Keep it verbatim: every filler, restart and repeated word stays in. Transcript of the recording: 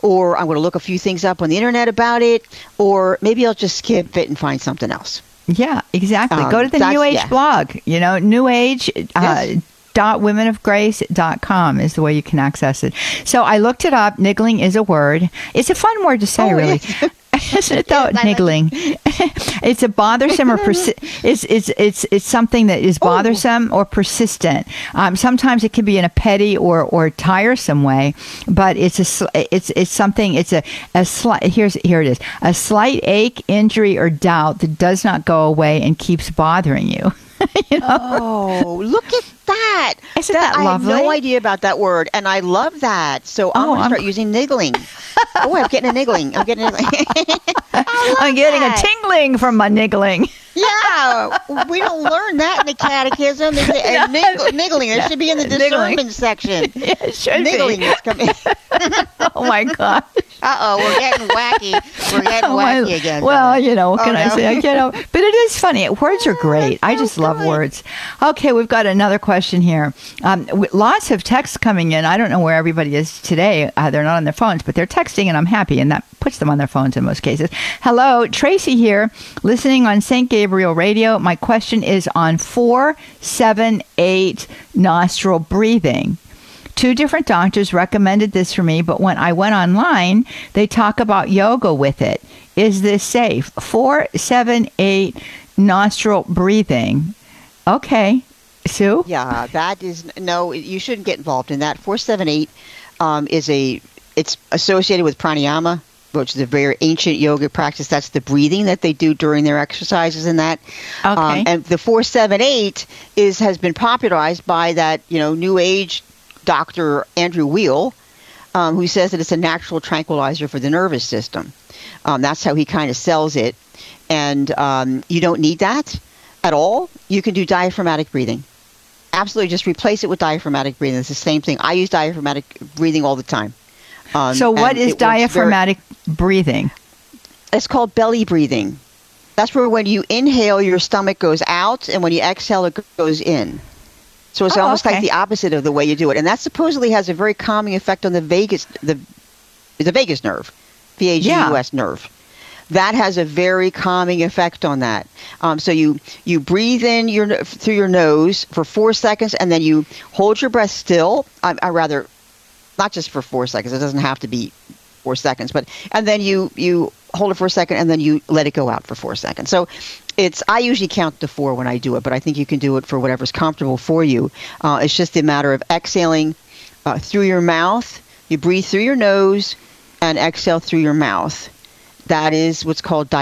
or I'm going to look a few things up on the internet about it, or maybe I'll just skip it and find something else. Yeah, exactly. Um, Go to the New Age yeah. blog. You know, New Age. Uh, Yes. dot women of grace dot com is the way you can access it. So I looked it up. Niggling is a word. It's a fun word to say, Oh, really. yes. Isn't it though? Yes, I like Niggling. It's a bothersome or persi- it's it's it's it's something that is bothersome or persistent. Um, sometimes it can be in a petty or, or tiresome way, but it's a sl- it's it's something. It's a a slight. Here's here it is. A slight ache, injury, or doubt that does not go away and keeps bothering you. You know? Oh, look at that. Isn't that I lovely? have no idea about that word, and I love that. So I'm Oh, going to I'm- start using niggling. Oh, I'm getting a niggling. I'm getting a niggling. I'm getting that. a tingling from my niggling. Yeah, we don't learn that in the catechism. There's a, a nigg- niggling. There should be in the Niggling. discernment section. Yeah, it should Niggling be. is coming. Oh my God. Uh-oh, we're getting wacky. We're getting Oh, my- wacky again. Well, you know, what Oh, can I no. say? I can't help. But it is funny. Words are great. I just love good. words. Okay, we've got another question here. Um, w- lots of texts coming in. I don't know where everybody is today. Uh, they're not on their phones, but they're texting, and I'm happy, and that puts them on their phones in most cases. Hello, Tracy here, listening on Saint Gabriel Radio. My question is on four, seven, eight nostril breathing. Two different doctors recommended this for me, but when I went online, they talk about yoga with it. Is this safe? Four, seven, eight nostril breathing. Okay. Sue? Yeah, that is no. You shouldn't get involved in that. Four seven eight um, is a. It's associated with pranayama, which is a very ancient yoga practice. That's the breathing that they do during their exercises and that. Okay. Um, and the four seven eight is has been popularized by that you know New Age Doctor Andrew Weil, um, who says that it's a natural tranquilizer for the nervous system. Um, that's how he kind of sells it, and um, you don't need that at all. You can do diaphragmatic breathing. Absolutely, just replace it with diaphragmatic breathing. It's the same thing. I use diaphragmatic breathing all the time. Um, So what and is it works very- diaphragmatic breathing? It's called belly breathing. That's where when you inhale, your stomach goes out, and when you exhale, it goes in. So it's Oh, almost okay. like the opposite of the way you do it. And that supposedly has a very calming effect on the vagus, the the vagus nerve, V A G U S nerve. That has a very calming effect on that. Um, so you, you breathe in your through your nose for four seconds, and then you hold your breath still. I, I rather, not just for four seconds. It doesn't have to be four seconds, but and then you you hold it for a second, and then you let it go out for four seconds. So it's I usually count to four when I do it, but I think you can do it for whatever's comfortable for you. Uh, it's just a matter of exhaling uh, through your mouth. You breathe through your nose and exhale through your mouth. That is what's called